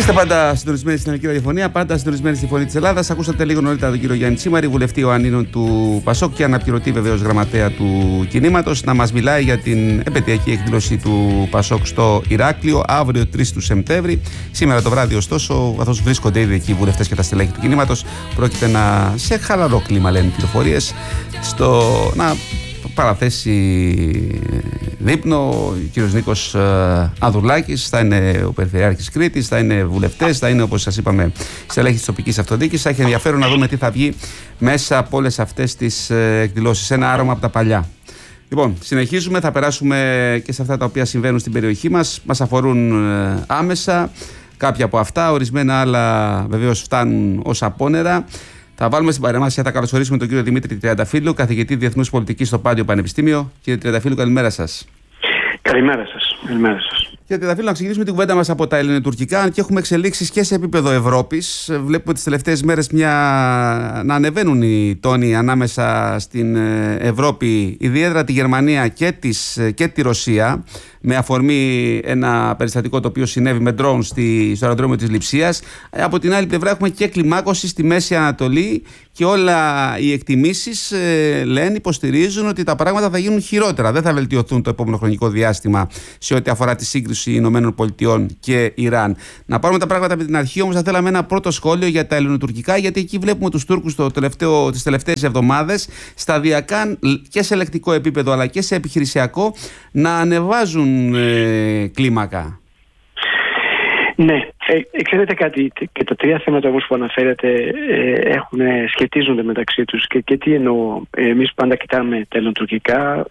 Είστε πάντα συντονισμένοι στην Ελληνική Ραδιοφωνία, πάντα συντονισμένοι στη Φωνή της Ελλάδας. Ακούσατε λίγο νωρίτερα τον κύριο Γιάννη Τσίμαρη, βουλευτή Ιωαννίνων του Πασόκ και αναπληρωτή βεβαίως γραμματέα του κινήματος, να μας μιλάει για την επαιτειακή εκδήλωση του Πασόκ στο Ηράκλειο, αύριο 3 του Σεπτέμβρη. Σήμερα το βράδυ, ωστόσο, καθώς βρίσκονται ήδη εκεί οι βουλευτές και τα στελέχη του κινήματος, πρόκειται σε χαλαρό κλίμα, λένε οι πληροφορίες, να παραθέσει δείπνο ο κύριος Νίκος Ανδρουλάκης. Θα είναι ο Περιφερειάρχης Κρήτης, θα είναι βουλευτές, θα είναι, όπως σας είπαμε, στελέχη της τοπικής αυτοδιοίκησης. Θα έχει ενδιαφέρον να δούμε τι θα βγει μέσα από όλες αυτές τις εκδηλώσεις. Ένα άρωμα από τα παλιά. Λοιπόν, συνεχίζουμε, θα περάσουμε και σε αυτά τα οποία συμβαίνουν στην περιοχή μας. Μας αφορούν άμεσα κάποια από αυτά, ορισμένα άλλα βεβαίως φτάνουν ως απόνερα. Θα βάλουμε στην παρέμβαση, θα καλωσορίσουμε τον κύριο Δημήτρη Τριανταφύλλου, καθηγητή Διεθνούς Πολιτικής στο Πάντιο Πανεπιστήμιο. Κύριε Τριανταφύλλου, καλημέρα σας. Καλημέρα σας. Κύριε Τριανταφύλλου, να ξεκινήσουμε την κουβέντα μας από τα ελληνοτουρκικά, αν και έχουμε εξελίξεις και σε επίπεδο Ευρώπης. Βλέπουμε τις τελευταίες μέρες να ανεβαίνουν οι τόνοι ανάμεσα στην Ευρώπη, ιδιαίτερα τη Γερμανία και τη Ρωσία, με αφορμή ένα περιστατικό το οποίο συνέβη με ντρόουν στο αεροδρόμιο της Λειψίας. Από την άλλη πλευρά έχουμε και κλιμάκωση στη Μέση Ανατολή και όλα οι εκτιμήσεις υποστηρίζουν ότι τα πράγματα θα γίνουν χειρότερα. Δεν θα βελτιωθούν το επόμενο χρονικό διάστημα σε ό,τι αφορά τη σύγκρουση ΗΠΑ και Ιράν. Να πάρουμε τα πράγματα από την αρχή, όμως θα θέλαμε ένα πρώτο σχόλιο για τα ελληνοτουρκικά, γιατί εκεί βλέπουμε τους Τούρκους τις τελευταίες εβδομάδες σταδιακά και σε λεκτικό επίπεδο αλλά και σε επιχειρησιακό να ανεβάζουν κλίμακα. Ναι, ξέρετε κάτι, και τα τρία θέματα όμως που αναφέρετε σχετίζονται μεταξύ τους και τι εννοώ. Εμείς πάντα κοιτάμε τα ελληνοτουρκικά,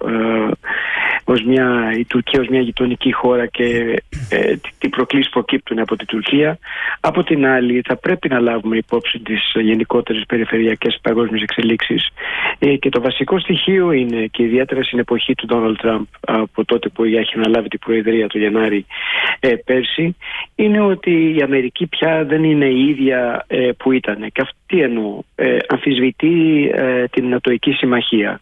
η Τουρκία ως μια γειτονική χώρα και τι προκλήσεις προκύπτουν από την Τουρκία. Από την άλλη θα πρέπει να λάβουμε υπόψη τις γενικότερες περιφερειακές παγκόσμιες εξελίξεις και το βασικό στοιχείο είναι, και ιδιαίτερα στην εποχή του Ντόναλντ Τραμπ, από τότε που έχει αναλάβει την Προεδρία το Γενάρη πέρσι, είναι ότι η Αμερική πια δεν είναι η ίδια που ήταν. Και αυτή εννοώ. Αμφισβητεί την Νατοϊκή Συμμαχία.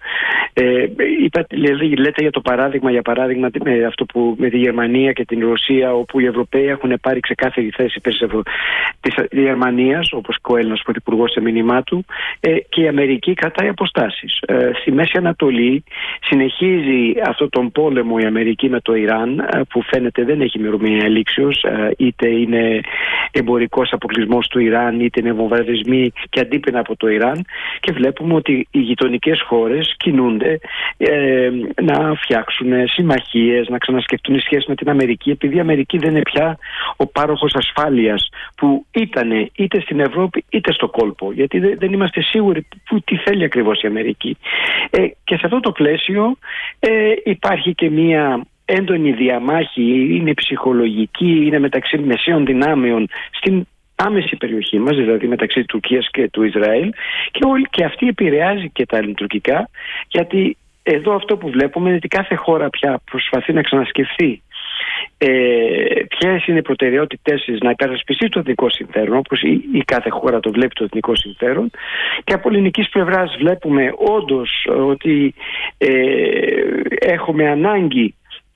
Λέτε για το παράδειγμα, με τη Γερμανία και την Ρωσία, όπου οι Ευρωπαίοι έχουν πάρει ξεκάθαρη θέση της Γερμανίας, όπως και ο Έλληνας Πρωθυπουργός σε μήνυμά του, και η Αμερική κρατάει αποστάσεις. Στη Μέση Ανατολή συνεχίζει αυτόν τον πόλεμο η Αμερική με το Ιράν, που φαίνεται δεν έχει ημερομηνία λήξεως, είτε είναι εμπορικός αποκλεισμός του Ιράν, είτε είναι βομβαρδισμοί και αντίπεινα από το Ιράν, και βλέπουμε ότι οι γειτονικές χώρες κινούνται να φτιάξουν συμμαχίες, να ξανασκεφτούν οι σχέσεις με την Αμερική, επειδή η Αμερική δεν είναι πια ο πάροχος ασφάλειας που ήταν είτε στην Ευρώπη είτε στο κόλπο, γιατί δεν είμαστε σίγουροι τι θέλει ακριβώς η Αμερική. Και σε αυτό το πλαίσιο υπάρχει και μία έντονη διαμάχη, είναι ψυχολογική, είναι μεταξύ μεσαίων δυνάμεων στην άμεση περιοχή μας, δηλαδή μεταξύ Τουρκίας και του Ισραήλ, και αυτή επηρεάζει και τα ελληνοτουρκικά, γιατί εδώ αυτό που βλέπουμε είναι ότι κάθε χώρα πια προσπαθεί να ξανασκεφτεί ποιες είναι οι προτεραιότητες της, να υπερασπιστεί το εθνικό συμφέρον, όπως η κάθε χώρα το βλέπει το εθνικό συμφέρον, και από ελληνικής πλευράς βλέπουμε όντως ότι έχουμε ανάγκη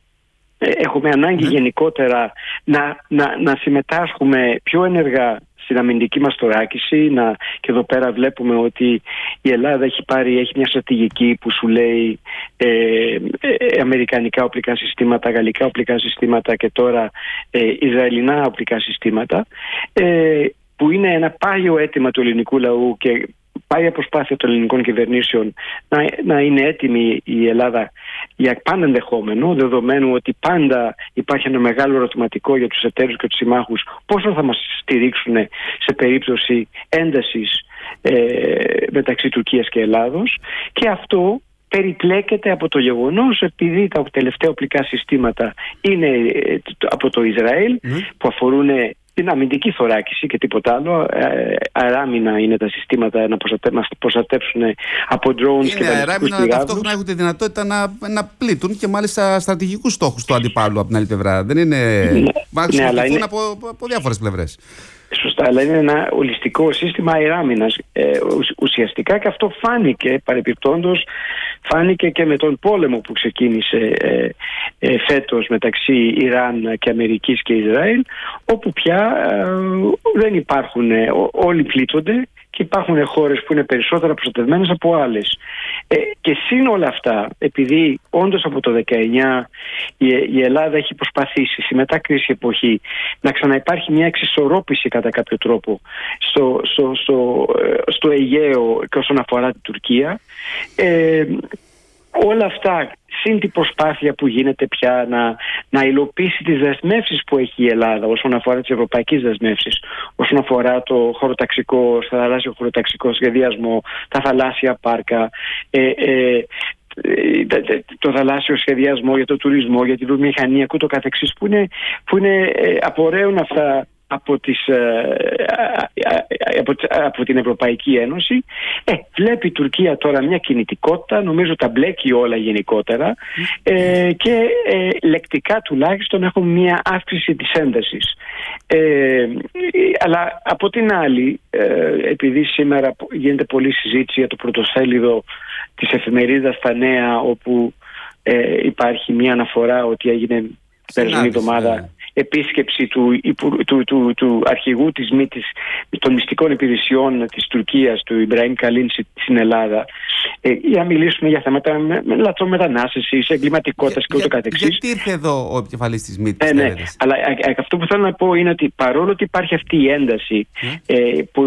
γενικότερα να συμμετάσχουμε πιο ενεργά στην αμυντική μας θωράκιση. Και εδώ πέρα βλέπουμε ότι η Ελλάδα έχει μια στρατηγική που σου λέει αμερικανικά οπλικά συστήματα, γαλλικά οπλικά συστήματα και τώρα ισραηλινά οπλικά συστήματα, που είναι ένα πάγιο αίτημα του ελληνικού λαού και πάει προσπάθεια των ελληνικών κυβερνήσεων να είναι έτοιμη η Ελλάδα για πάντα ενδεχόμενο, δεδομένου ότι πάντα υπάρχει ένα μεγάλο ερωτηματικό για τους εταίρους και τους συμμάχους πόσο θα μας στηρίξουν σε περίπτωση έντασης μεταξύ Τουρκίας και Ελλάδος, και αυτό περιπλέκεται από το γεγονός, επειδή τα τελευταία οπλικά συστήματα είναι από το Ισραήλ, που αφορούν την αμυντική θωράκιση και τίποτα άλλο. Αεράμινα είναι τα συστήματα να προστατεύσουν από drones και βαλιστικούς πυράβλους. Ταυτόχρονα έχουν τη δυνατότητα να πλήττουν και μάλιστα στρατηγικούς στόχους του αντιπάλου από την άλλη πλευρά. Δεν είναι. Αλλά είναι από διάφορες πλευρές. Σωστά, αλλά είναι ένα ολιστικό σύστημα αεράμινας ουσιαστικά, και αυτό φάνηκε παρεπιπτόντως, φάνηκε και με τον πόλεμο που ξεκίνησε φέτος μεταξύ Ιράν και Αμερικής και Ισραήλ, όπου πια δεν υπάρχουν, όλοι πλήττονται και υπάρχουν χώρες που είναι περισσότερα προστατευμένες από άλλες. Και σύν όλα αυτά, επειδή όντως από το 19 η Ελλάδα έχει προσπαθήσει στη μετάκριση εποχή να ξαναυπάρχει μια εξισορρόπηση κατά κάποιο τρόπο στο Αιγαίο και όσον αφορά την Τουρκία, όλα αυτά συν την προσπάθεια που γίνεται πια να υλοποιήσει τις δεσμεύσεις που έχει η Ελλάδα όσον αφορά τις ευρωπαϊκές δεσμεύσεις, όσον αφορά το χωροταξικό, στο θαλάσσιο χωροταξικό σχεδιασμό, τα θαλάσσια πάρκα, το θαλάσσιο σχεδιασμό για το τουρισμό, για τη βιομηχανία και ούτω καθεξής, που είναι απορρέουν αυτά από την Ευρωπαϊκή Ένωση. Βλέπει η Τουρκία τώρα μια κινητικότητα, νομίζω τα μπλέκει όλα γενικότερα, και λεκτικά τουλάχιστον έχουμε μια αύξηση της έντασης. Αλλά από την άλλη, επειδή σήμερα γίνεται πολλή συζήτηση για το πρωτοσέλιδο της εφημερίδας Τα Νέα, όπου υπάρχει μια αναφορά ότι έγινε την περασμένη εβδομάδα επίσκεψη του αρχηγού των μυστικών υπηρεσιών της Τουρκίας, του Ιμπραήμ Καλίν, στην Ελλάδα, για να μιλήσουμε για θέματα λαθρομετανάστευσης, εγκληματικότητας και ούτω καθεξής. Γιατί ήρθε εδώ ο επικεφαλής της ΜΥΤ? Ναι, αλλά αυτό που θέλω να πω είναι ότι παρόλο ότι υπάρχει αυτή η ένταση, που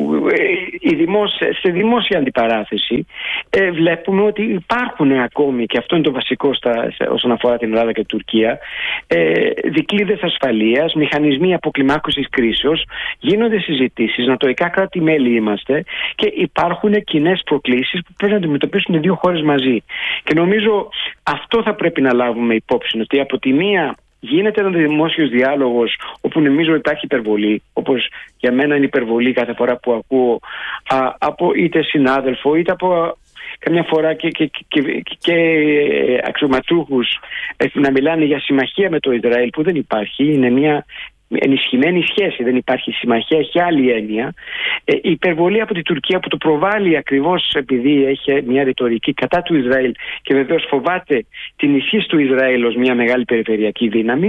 σε δημόσια αντιπαράθεση, βλέπουμε ότι υπάρχουν ακόμη, και αυτό είναι το βασικό όσον αφορά την Ελλάδα και την Τουρκία, δικλείδες ασφαλείας, μηχανισμοί αποκλιμάκωσης κρίσεως, γίνονται συζητήσεις, νατοϊκά κράτη-μέλη είμαστε, και υπάρχουν κοινές προκλήσεις που πρέπει να αντιμετωπίσουν οι δύο χώρες μαζί. Και νομίζω αυτό θα πρέπει να λάβουμε υπόψη, ότι από τη μία γίνεται ένα δημόσιος διάλογος όπου νομίζω υπάρχει υπερβολή, όπως για μένα είναι υπερβολή κάθε φορά που ακούω από είτε συνάδελφο είτε από καμιά φορά και αξιωματούχους να μιλάνε για συμμαχία με το Ισραήλ, που δεν υπάρχει. Είναι μια ενισχυμένη σχέση, δεν υπάρχει συμμαχία, έχει άλλη έννοια. Η υπερβολή από την Τουρκία που το προβάλλει ακριβώς επειδή έχει μια ρητορική κατά του Ισραήλ και βεβαίως φοβάται την ισχύ του Ισραήλ ως μια μεγάλη περιφερειακή δύναμη,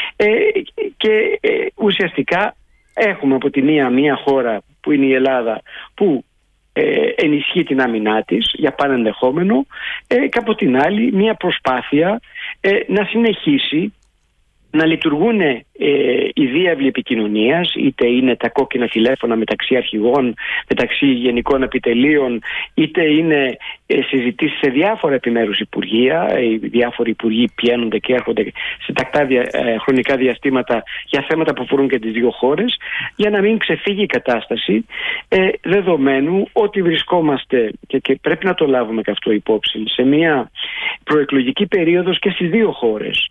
και ουσιαστικά έχουμε από τη μία χώρα που είναι η Ελλάδα, που ενισχύει την άμυνά της για πάνε ενδεχόμενο, και από την άλλη μια προσπάθεια να συνεχίσει να λειτουργούν οι διάβλοι επικοινωνίας, είτε είναι τα κόκκινα τηλέφωνα μεταξύ αρχηγών, μεταξύ γενικών επιτελείων, είτε είναι συζητήσεις σε διάφορα επιμέρους υπουργεία. Οι διάφοροι υπουργοί πιένονται και έρχονται σε τακτά χρονικά διαστήματα για θέματα που αφορούν και τις δύο χώρες, για να μην ξεφύγει η κατάσταση, δεδομένου ότι βρισκόμαστε, και πρέπει να το λάβουμε και αυτό υπόψη, σε μια προεκλογική περίοδος και στις δύο χώρες.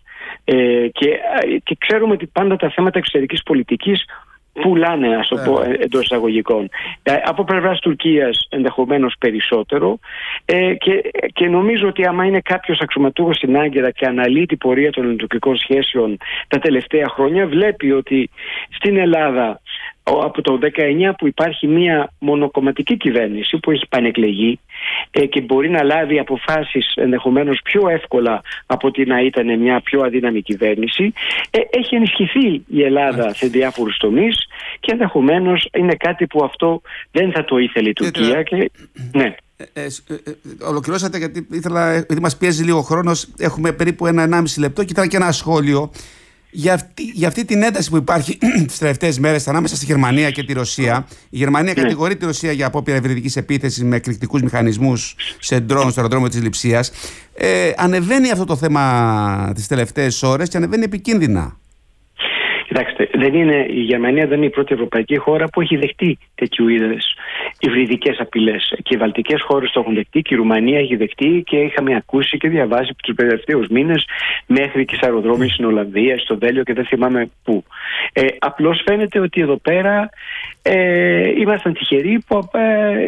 Και ξέρουμε ότι πάντα τα θέματα εξωτερικής πολιτικής πουλάνε, ας το πω εντός εισαγωγικών. Από πλευράς Τουρκίας ενδεχομένως περισσότερο, και νομίζω ότι άμα είναι κάποιος αξιωματούχος στην Άγκυρα και αναλύει την πορεία των ελληνοτουρκικών σχέσεων τα τελευταία χρόνια, βλέπει ότι στην Ελλάδα από το 19 που υπάρχει μια μονοκομματική κυβέρνηση που έχει πανεκλεγεί, και μπορεί να λάβει αποφάσεις ενδεχομένως πιο εύκολα από ότι να ήταν μια πιο αδύναμη κυβέρνηση, έχει ενισχυθεί η Ελλάδα σε διάφορους τομείς, και ενδεχομένως είναι κάτι που αυτό δεν θα το ήθελε η Τουρκία. Ναι. Ολοκληρώσατε, γιατί επειδή μας πιέζει λίγο χρόνος, έχουμε περίπου 1,5 λεπτό, και ήταν και ένα σχόλιο για αυτή την ένταση που υπάρχει τις τελευταίες μέρες ανάμεσα στη Γερμανία και τη Ρωσία. Η Γερμανία κατηγορεί τη Ρωσία για απόπειρα υβριδικής επίθεσης με εκρηκτικούς μηχανισμούς σε ντρόουν στο αεροδρόμιο της Λειψίας. Ανεβαίνει αυτό το θέμα τις τελευταίες ώρες και ανεβαίνει επικίνδυνα. Κοιτάξτε, η Γερμανία δεν είναι η πρώτη ευρωπαϊκή χώρα που έχει δεχτεί τέτοιου είδους υβριδικές απειλές. Και οι βαλτικές χώρες το έχουν δεχτεί, και η Ρουμανία έχει δεχτεί, και είχαμε ακούσει και διαβάσει τους τελευταίους μήνες μέχρι και σε αεροδρόμια στην Ολλανδία, στο Βέλγιο και δεν θυμάμαι πού. Απλώς φαίνεται ότι εδώ πέρα ήμασταν τυχεροί που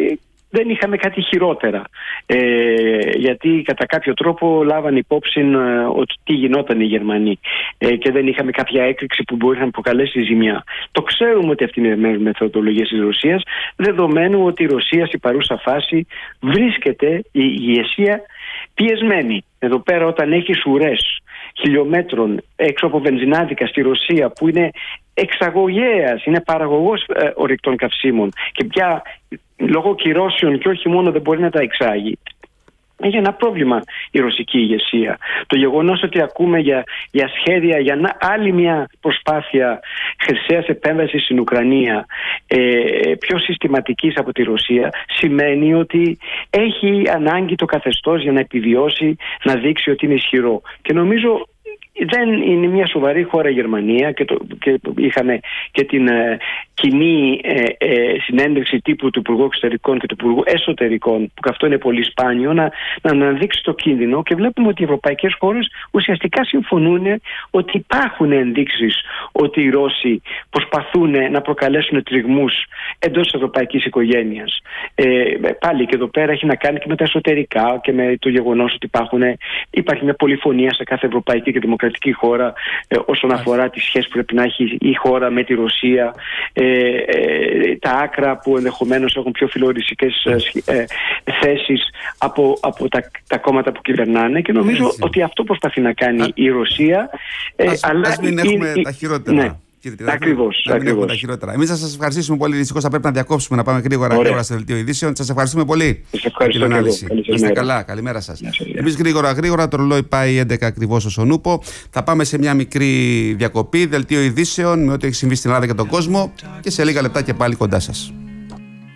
δεν είχαμε κάτι χειρότερα. Γιατί κατά κάποιο τρόπο λάβαν υπόψη ότι τι γινόταν οι Γερμανοί και δεν είχαμε κάποια έκρηξη που μπορεί να προκαλέσει ζημιά. Το ξέρουμε ότι αυτή είναι η μεθοδολογία της Ρωσίας, δεδομένου ότι η Ρωσία στη παρούσα φάση βρίσκεται η ηγεσία πιεσμένη. Εδώ πέρα, όταν έχει ουρές χιλιόμετρων έξω από βενζινάδικα στη Ρωσία, που είναι εξαγωγέας, είναι παραγωγός ορυκτών καυσίμων και πια λόγω κυρώσεων και όχι μόνο δεν μπορεί να τα εξάγει, έχει ένα πρόβλημα η ρωσική ηγεσία. Το γεγονός ότι ακούμε για σχέδια για άλλη μια προσπάθεια χερσαίας επέμβασης στην Ουκρανία, πιο συστηματικής από τη Ρωσία, σημαίνει ότι έχει ανάγκη το καθεστώς για να επιβιώσει, να δείξει ότι είναι ισχυρό. Και νομίζω δεν είναι μια σοβαρή χώρα η Γερμανία και είχαμε και την κοινή συνέντευξη τύπου του Υπουργού Εξωτερικών και του Υπουργού Εσωτερικών, που αυτό είναι πολύ σπάνιο, να αναδείξει το κίνδυνο, και βλέπουμε ότι οι ευρωπαϊκές χώρες ουσιαστικά συμφωνούν ότι υπάρχουν ενδείξεις ότι οι Ρώσοι προσπαθούν να προκαλέσουν τριγμούς εντός της ευρωπαϊκής οικογένειας. Πάλι και εδώ πέρα έχει να κάνει και με τα εσωτερικά και με το γεγονός ότι υπάρχει μια πολυφωνία σε κάθε ευρωπαϊκή και δημοκρατική χώρα όσον αφορά τις σχέσεις που πρέπει να έχει η χώρα με τη Ρωσία, τα άκρα που ενδεχομένως έχουν πιο φιλορησικές θέσεις από τα κόμματα που κυβερνάνε, και νομίζω ότι αυτό προσπαθεί να κάνει η Ρωσία. Ας μην έχουμε τα χειρότερα. Ναι. Ακριβώς. Εμείς θα σας ευχαριστήσουμε πολύ. Δυστυχώς θα πρέπει να διακόψουμε, να πάμε γρήγορα στο δελτίο ειδήσεων. Σας ευχαριστούμε πολύ. Ευχαριστώ. Είστε καλά. Καλημέρα σας. Εμείς γρήγορα, το ρολόι πάει 11 ακριβώς στο Σονούπο. Θα πάμε σε μια μικρή διακοπή, δελτίο ειδήσεων με ό,τι έχει συμβεί στην Ελλάδα και τον κόσμο, και σε λίγα λεπτά και πάλι κοντά σας.